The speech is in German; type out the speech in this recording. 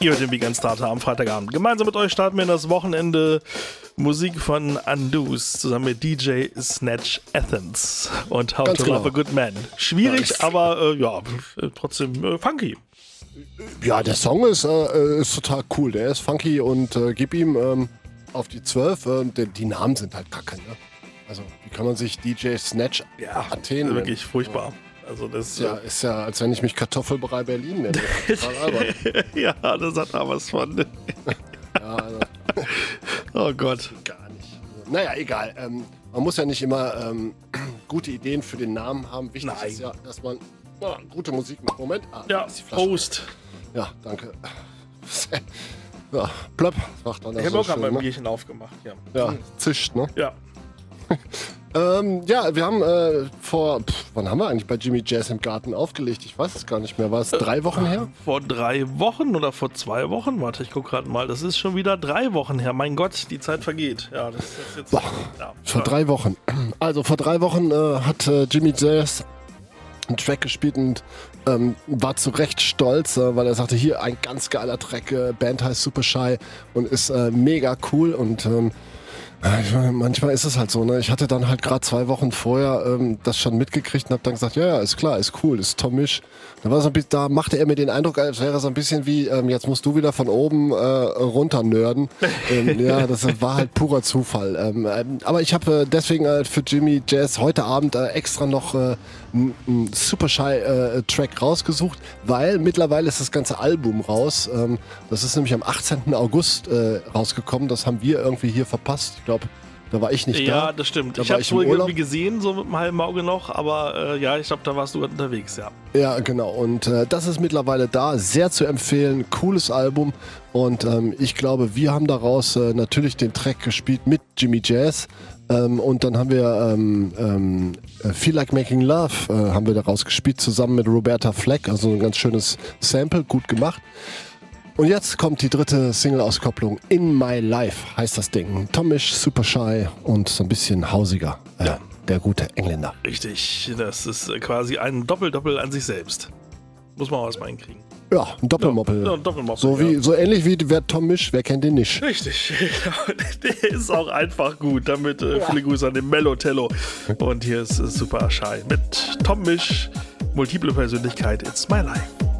Ihr hört den Weekend Starter am Freitagabend. Gemeinsam mit euch starten wir in das Wochenende. Musik von Undus zusammen mit DJ Snatch Athens und How to Love a Good Man. Schwierig, aber trotzdem funky. Ja, der Song ist total cool. Der ist funky und gib ihm auf die 12. Die Namen sind halt kacke, ne? Also, wie kann man sich DJ Snatch Athen wirklich furchtbar. Also das ist ja, als wenn ich mich Kartoffelbrei Berlin nenne. Total albern. Ja, das hat da was von. Ja, also. Oh Gott. Gar nicht. Naja, egal. Man muss ja nicht immer gute Ideen für den Namen haben. Wichtig ist ja, dass man gute Musik macht. Moment. Prost. Ja, danke. Ja, plöpp. Macht man das. Ich habe auch gerade mein Bierchen aufgemacht. Ja, zischt, ne? Ja. Wir haben wann haben wir eigentlich bei Jimmy Jazz im Garten aufgelegt? Ich weiß es gar nicht mehr. War es 3 Wochen her? Vor 3 Wochen oder vor 2 Wochen? Warte, ich gucke gerade mal. Das ist schon wieder 3 Wochen her. Mein Gott, die Zeit vergeht. Ja, das ist jetzt. Vor 3 Wochen. Also vor 3 Wochen hat Jimmy Jazz einen Track gespielt und war zu Recht stolz, weil er sagte, hier ein ganz geiler Track. Band heißt Super Shy und ist mega cool und manchmal ist es halt so, ne? Ich hatte dann halt gerade 2 Wochen vorher das schon mitgekriegt und habe dann gesagt, ja, ist klar, ist cool, ist Tom Misch. Da machte er mir den Eindruck, als wäre so ein bisschen wie, jetzt musst du wieder von oben runter nörden. Ja, das war halt purer Zufall. Aber ich habe deswegen für Jimmy Jazz heute Abend extra noch einen Super Shy Track rausgesucht, weil mittlerweile ist das ganze Album raus. Das ist nämlich am 18. August rausgekommen. Das haben wir irgendwie hier verpasst. Ich glaube, da war ich nicht da. Ja, das stimmt. Ich habe es wohl irgendwie gesehen, so mit einem halben Auge noch, aber ich glaube, da warst du unterwegs, ja. Ja, genau. Und das ist mittlerweile da. Sehr zu empfehlen. Cooles Album. Und ich glaube, wir haben daraus natürlich den Track gespielt mit Jimmy Jazz. Und dann haben wir Feel Like Making Love haben wir daraus gespielt, zusammen mit Roberta Fleck. Also ein ganz schönes Sample, gut gemacht. Und jetzt kommt die 3. Single-Auskopplung. In My Life heißt das Ding. Tom Misch, Super Shy und so ein bisschen hausiger. Der gute Engländer. Richtig, das ist quasi ein Doppel-Doppel an sich selbst. Muss man auch erstmal hinkriegen. Ja, ein Doppelmoppel. Ja, ein Doppelmoppel. So ähnlich wie wer Tom Misch, wer kennt den nicht? Richtig, der ist auch einfach gut. Damit viele Grüße an den Mello-Tello. Und hier ist Super Shy mit Tom Misch, multiple Persönlichkeit, It's My Life.